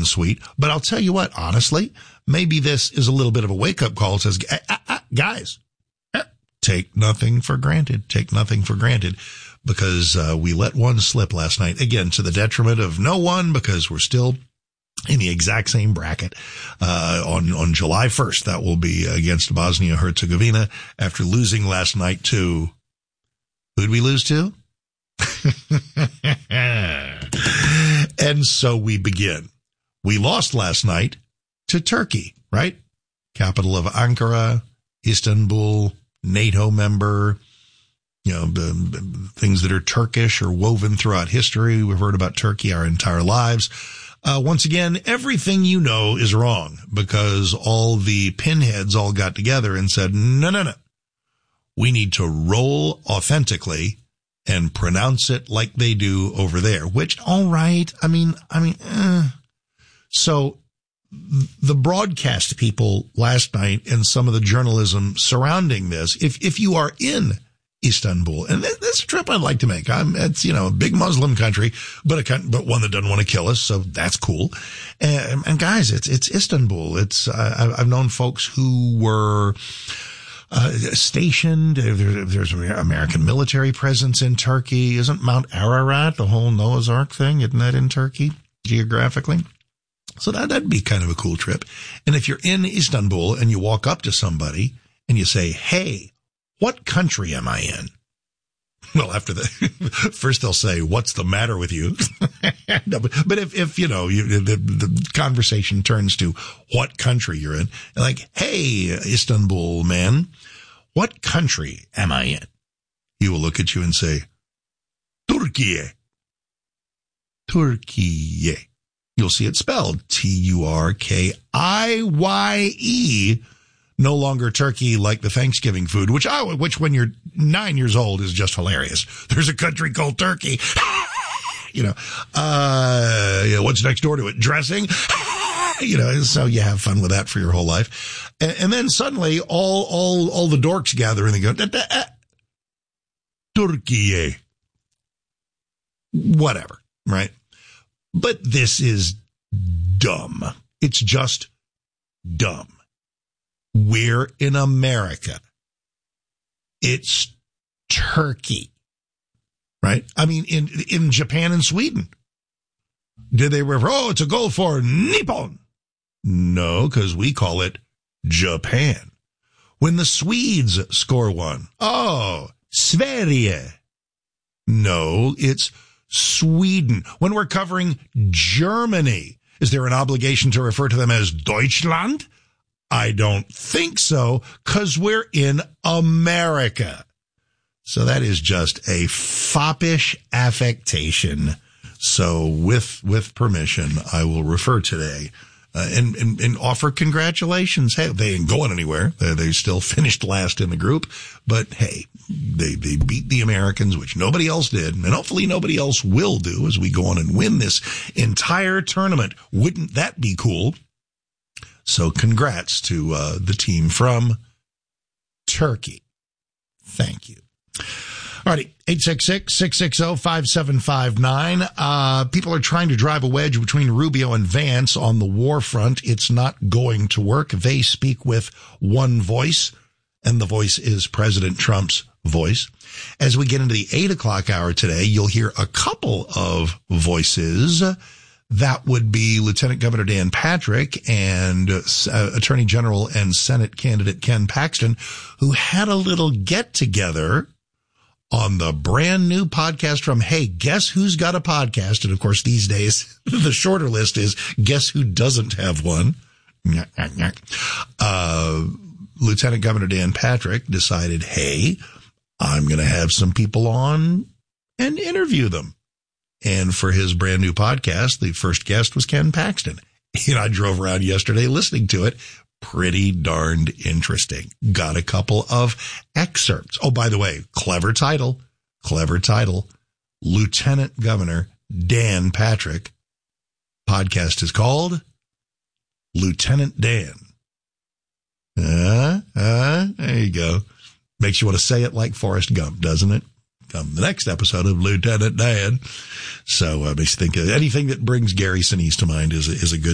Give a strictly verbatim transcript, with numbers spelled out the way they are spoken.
and sweet. But I'll tell you what, honestly, maybe this is a little bit of a wake-up call. It says, ah, ah, guys, take nothing for granted. Take nothing for granted, because uh, we let one slip last night, again, to the detriment of no one, because we're still in the exact same bracket uh on on July first. That will be against Bosnia-Herzegovina after losing last night to, who'd we lose to? And so we begin. We lost last night to Turkey, right? Capital of Ankara, Istanbul, NATO member, you know, things that are Turkish or woven throughout history. We've heard about Turkey our entire lives. Uh, once again, everything you know is wrong, because all the pinheads all got together and said, no, no, no. We need to roll authentically and pronounce it like they do over there, which, all right. I mean, I mean, eh. So the broadcast people last night and some of the journalism surrounding this, if, if you are in Istanbul, and that's a trip I'd like to make. I'm, it's, you know, a big Muslim country, but a, but one that doesn't want to kill us. So that's cool. And, and guys, it's, it's Istanbul. It's, uh, I've known folks who were, uh, stationed. There, there's American military presence in Turkey. Isn't Mount Ararat the whole Noah's Ark thing? Isn't that in Turkey geographically? So that, that'd be kind of a cool trip. And if you're in Istanbul and you walk up to somebody and you say, hey, what country am I in? Well, after the first they'll say, what's the matter with you? No, but, but if, if, you know, you, the, the conversation turns to what country you're in, like, hey, Istanbul man, what country am I in? He will look at you and say, Turkey. Turkey. You'll see it spelled T U R K I Y E. No longer turkey like the Thanksgiving food, which I, which when you're nine years old is just hilarious. There's a country called Turkey. You know, uh, you know, what's next door to it? Dressing. You know, so you have fun with that for your whole life. And, and then suddenly all, all, all the dorks gather and they go, da, da, uh, Turkey. Whatever. Right. But this is dumb. It's just dumb. We're in America. It's Turkey, right? I mean, in in Japan and Sweden, did they refer, oh, it's a goal for Nippon? No, because we call it Japan. When the Swedes score one, oh, Sverige. No, it's Sweden. When we're covering Germany, is there an obligation to refer to them as Deutschland? I don't think so, because we're in America. So that is just a foppish affectation. So with with permission, I will refer today uh, and, and and offer congratulations. Hey, they ain't going anywhere. They, they still finished last in the group. But hey, they, they beat the Americans, which nobody else did. And hopefully nobody else will do as we go on and win this entire tournament. Wouldn't that be cool? So congrats to uh, the team from Turkey. Thank you. All righty, eight six six, six six zero, five seven five nine. Uh, people are trying to drive a wedge between Rubio and Vance on the war front. It's not going to work. They speak with one voice, and the voice is President Trump's voice. As we get into the eight o'clock hour today, you'll hear a couple of voices. That would be Lieutenant Governor Dan Patrick and uh, Attorney General and Senate candidate Ken Paxton, who had a little get-together on the brand new podcast from, hey, guess who's got a podcast? And, of course, these days, the shorter list is guess who doesn't have one. Uh, Lieutenant Governor Dan Patrick decided, hey, I'm going to have some people on and interview them. And for his brand new podcast, the first guest was Ken Paxton. And I drove around yesterday listening to it. Pretty darned interesting. Got a couple of excerpts. Oh, by the way, clever title, clever title. Lieutenant Governor Dan Patrick. Podcast is called Lieutenant Dan. Uh, uh, there you go. Makes you want to say it like Forrest Gump, doesn't it? Come the next episode of Lieutenant Dan. So uh, makes you think of anything that brings Gary Sinise to mind is, is a good